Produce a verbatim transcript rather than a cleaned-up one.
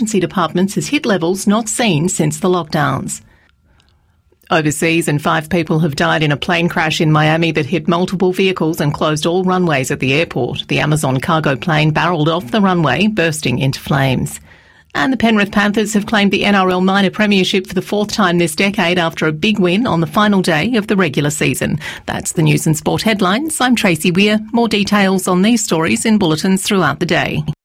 emergency departments has hit levels not seen since the lockdowns. Overseas, and five people have died in a plane crash in Miami that hit multiple vehicles and closed all runways at the airport. The Amazon cargo plane barreled off the runway, bursting into flames. And the Penrith Panthers have claimed the N R L minor premiership for the fourth time this decade after a big win on the final day of the regular season. That's the News and Sport headlines. I'm Tracy Weir. More details on these stories in bulletins throughout the day.